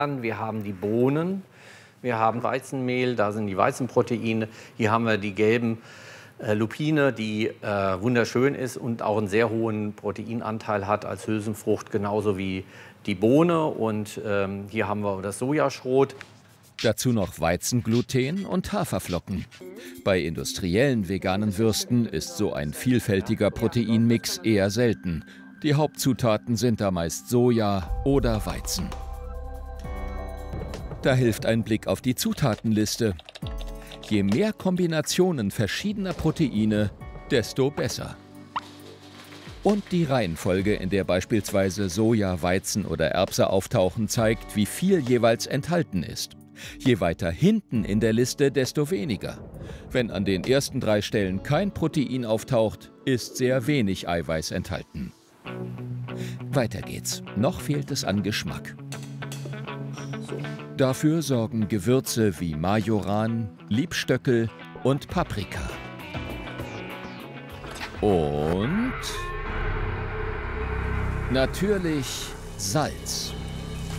Wir haben die Bohnen, wir haben Weizenmehl, da sind die Weizenproteine. Hier haben wir die gelben Lupine, die wunderschön ist und auch einen sehr hohen Proteinanteil hat als Hülsenfrucht, genauso wie die Bohne. Und hier haben wir das Sojaschrot. Dazu noch Weizengluten und Haferflocken. Bei industriellen veganen Würsten ist so ein vielfältiger Proteinmix eher selten. Die Hauptzutaten sind da meist Soja oder Weizen. Da hilft ein Blick auf die Zutatenliste. Je mehr Kombinationen verschiedener Proteine, desto besser. Und die Reihenfolge, in der beispielsweise Soja, Weizen oder Erbse auftauchen, zeigt, wie viel jeweils enthalten ist. Je weiter hinten in der Liste, desto weniger. Wenn an den ersten 3 Stellen kein Protein auftaucht, ist sehr wenig Eiweiß enthalten. Weiter geht's. Noch fehlt es an Geschmack. Dafür sorgen Gewürze wie Majoran, Liebstöckel und Paprika. Und natürlich Salz.